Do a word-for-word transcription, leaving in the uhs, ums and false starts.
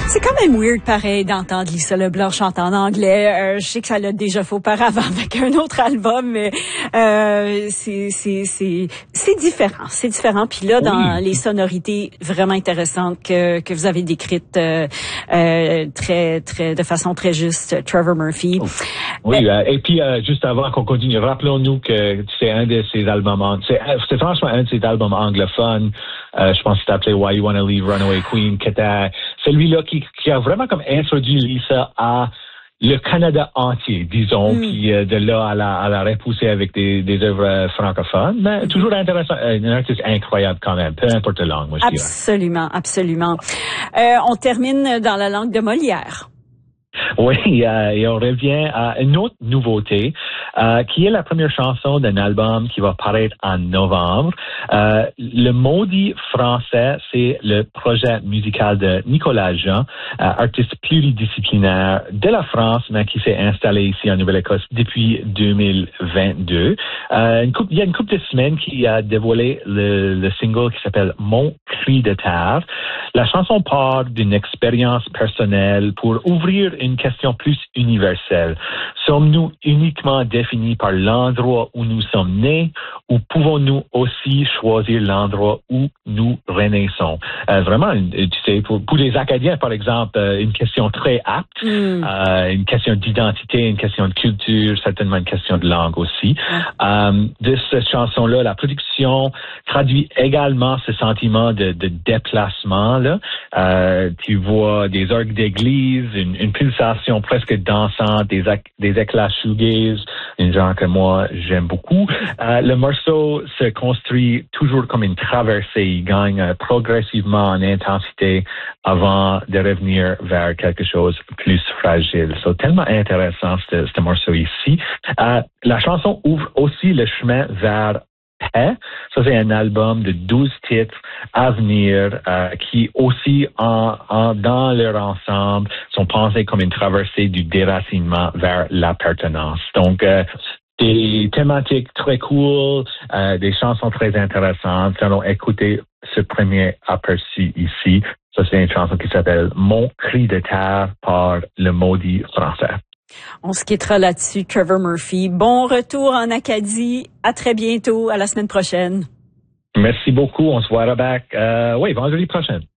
C'est quand même weird, pareil, d'entendre Lisa Leblanc chanter en anglais. Euh, je sais que ça l'a déjà fait auparavant avec un autre album, mais euh, c'est c'est c'est c'est différent, c'est différent. Puis là, dans Oui. les sonorités vraiment intéressantes que que vous avez décrites, euh, euh, très très de façon très juste, Trevor Murphy. Oui, euh, et puis euh, juste avant qu'on continue, rappelons-nous que c'est un de ses albums, ang- c'est, c'est franchement un de ses albums anglophones. Euh, je pense qu'il s'appelait Why You Wanna Leave Runaway Queen, qui était celui-là qui, qui a vraiment comme introduit Lisa à le Canada entier, disons, Mm. puis euh, de là à la, à la repousser avec des, des œuvres euh, francophones, mais Mm-hmm. toujours intéressant, euh, un artiste incroyable quand même, peu importe la langue, moi je dirais. Absolument, absolument. Euh, on termine dans la langue de Molière. Oui, euh, et on revient à une autre nouveauté, euh, qui est la première chanson d'un album qui va paraître en novembre. Euh, le Maudit français, c'est le projet musical de Nicolas Jean, euh, artiste pluridisciplinaire de la France, mais qui s'est installé ici en Nouvelle-Écosse depuis deux mille vingt-deux. Euh, une couple, il y a une couple de semaines qui a dévoilé le, le single qui s'appelle Mon cri de terre. La chanson part d'une expérience personnelle pour ouvrir une question plus universelle. Sommes-nous uniquement définis par l'endroit où nous sommes nés ou pouvons-nous aussi choisir l'endroit où nous renaissons? Euh, vraiment, tu sais, pour, pour les Acadiens, par exemple, euh, une question très apte, mm. euh, une question d'identité, une question de culture, certainement une question de langue aussi. Mm. Euh, de cette chanson-là, la production traduit également ce sentiment de, de déplacement. Là. Euh, tu vois des orgues d'église, une, une pulsation presque dansante, des, des éclats shoegaze, un genre que moi j'aime beaucoup. Euh, le morceau se construit toujours comme une traversée, il gagne euh, progressivement en intensité avant de revenir vers quelque chose de plus fragile. C'est so, tellement intéressant ce, ce morceau ici. Euh, la chanson ouvre aussi le chemin vers Paix. Ça, c'est un album de douze titres à venir euh, qui aussi, en, en, dans leur ensemble, sont pensés comme une traversée du déracinement vers l'appartenance. Donc, euh, des thématiques très cool, euh, des chansons très intéressantes. Allons écouter ce premier aperçu ici. Ça, c'est une chanson qui s'appelle Mon cri de terre par le Maudit français. On se quittera là-dessus, Trevor Murphy. Bon retour en Acadie. À très bientôt. À la semaine prochaine. Merci beaucoup. On se voit back, euh, oui, vendredi prochain.